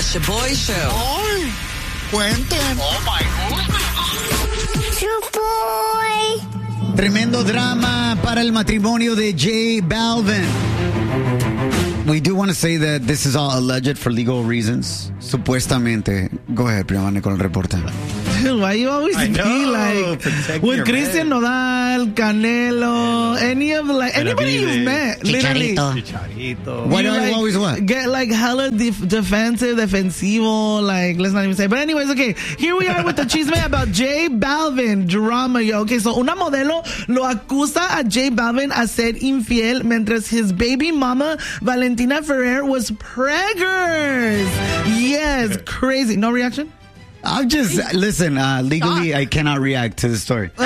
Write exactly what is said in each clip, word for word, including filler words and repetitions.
Shaboy Show. ¡Ay! ¡Cuenten! Oh my goodness. Shaboy. Tremendo drama para el matrimonio de J Balvin. We do want to say that this is all alleged for legal reasons. Supuestamente. Go ahead, Priamane, con el reporte. Dude, why you always I be know, like protect with your Christian man. Nodal, Canelo, any of like anybody Benavides, you've met, literally. Chicharito. Chicharito. What You, do I like, always what? Get like hella def- defensive, defensivo, like let's not even say. But anyways, okay, here we are with the chisme about J Balvin drama, yo. Okay, so una modelo lo acusa a J Balvin a ser infiel mientras his baby mama Valentina Ferrer was preggers. Yes, crazy. No reaction? I'm just, listen, uh, legally, I cannot react to the story. Oh,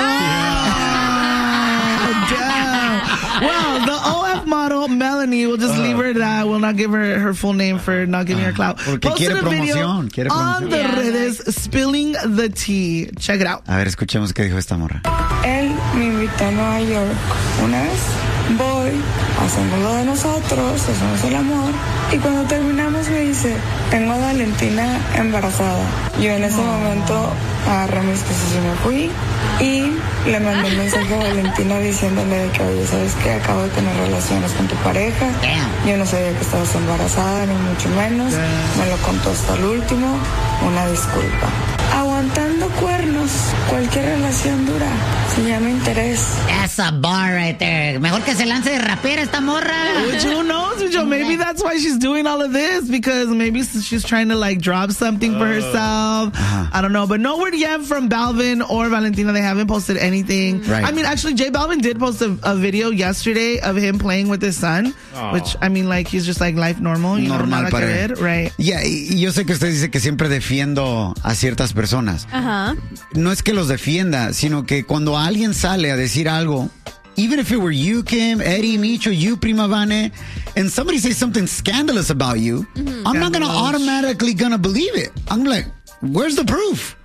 damn. Well, the O F model, Melanie, will just leave her that. We'll not give her her full name for not giving her clout. Porque Posted quiere a video promoción, quiere on promoción. the Yeah. redes spilling the tea. Check it out. A ver, escuchemos qué dijo esta morra. Él me invitó a Nueva York una vez. Voy, hacemos lo de nosotros, hacemos el amor. Y cuando terminamos me dice, tengo a Valentina embarazada. Yo en ese momento agarré mis cosas y me fui. Y le mandé un mensaje a Valentina diciéndole de que, oye, ¿sabes qué? Acabo de tener relaciones con tu pareja. Yo no sabía que estabas embarazada, ni mucho menos. Me lo contó hasta el último. Una disculpa. Aguantando cuernos, cualquier relación dura. Se llama interés. That's a bar right there. Mejor que se lance de rapera esta morra. Which who knows, Joe? Maybe that's why she's doing all of this, because maybe she's trying to like drop something for herself. Uh-huh. I don't know, but no word yet from Balvin or Valentina. They haven't posted anything. Right. I mean, actually, J Balvin did post a, a video yesterday of him playing with his son, Oh. which I mean, like he's just like life normal, you Normal know, nada para que él. ver, right? Yeah, y y yo sé que usted dice que siempre defiendo a ciertas personas. Ajá. No es que los defienda, sino que cuando alguien sale a decir algo, even if it were you, Kim, Eddie, Micho, you, Prima Vane, and somebody says something scandalous about you, I'm not gonna Scandalous. automatically gonna believe it. I'm like, where's the proof?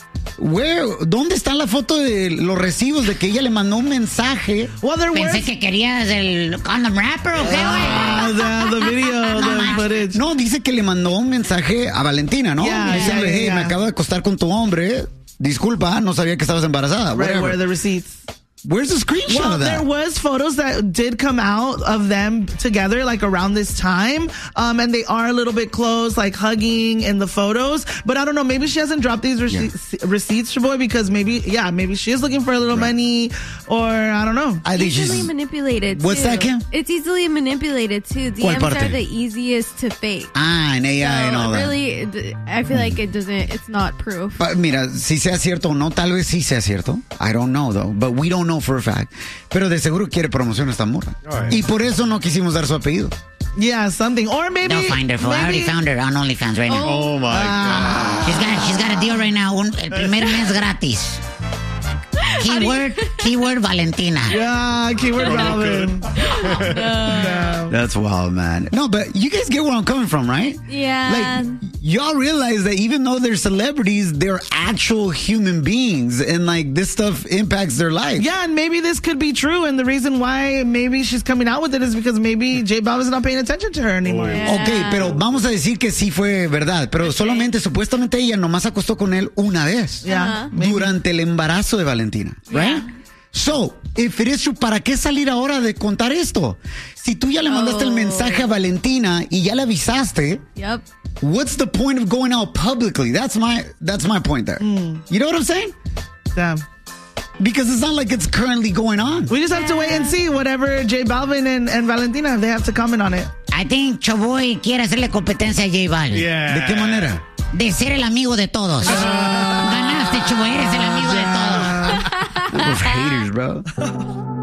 Where, ¿dónde está la foto de los recibos de que ella le mandó un mensaje? Well, there Pensé was que querías el condom rapper o qué, güey. uh, the, the video, the footage. No, dice que le mandó un mensaje a Valentina, ¿no? Yeah, Diciéndole, yeah, hey, yeah. me acabo de acostar con tu hombre. Disculpa, no sabía que estabas embarazada. Right, Whatever. where are the receipts? Where's the screenshot Well, of that? there was photos that did come out of them together, like around this time, um, and they are a little bit close, like hugging in the photos. But I don't know, maybe she hasn't dropped these rece- receipts, Shaboy, because maybe, yeah, maybe she is looking for a little money, or I don't know. I think Easily she's... manipulated, What's too. that, Kim? It's easily manipulated, too. D ¿Cuál Ms parte? are the easiest to fake. Ah, en A I and all So, that. really, it- I feel like it doesn't, it's not proof. Pa- Mira, si sea cierto o no, tal vez sí sea cierto. I don't know, though. But we don't know for a fact. Pero de seguro quiere promoción esta morra. Right. Y por eso no quisimos dar su apellido. Yeah, something. Or maybe. Don't find her, fool. I already maybe- found her on OnlyFans right now. Oh my God. She's got, she's got a deal right now. Un, el primer mes gratis. Keyword, keyword Valentina. Yeah, keyword Balvin. No. That's wild, man. No, but you guys get where I'm coming from, right? Yeah. Like, y'all realize that even though they're celebrities, they're actual human beings. And, like, this stuff impacts their life. Yeah, and maybe this could be true, and the reason why maybe she's coming out with it is because maybe J Balvin's not paying attention to her anymore. Ok, pero vamos a decir que sí fue verdad. Pero solamente, supuestamente, ella nomás acostó con él una vez. Yeah, maybe. Durante el embarazo de Valentina. Right? So, if it is true, ¿para qué salir ahora de contar esto? Si tú ya le mandaste el Oh. mensaje a Valentina y ya le avisaste, Yep. what's the point of going out publicly? That's my that's my point there. You know what I'm saying? Damn. Because it's not like it's currently going on. We just have to wait and see whatever J Balvin and, and Valentina, they have to comment on it. I think Choboy quiere hacerle competencia a J Balvin. Yeah. ¿De qué manera? De ser el amigo de todos. Ganaste, Choboy, eres el amigo de todos. Those haters, bro.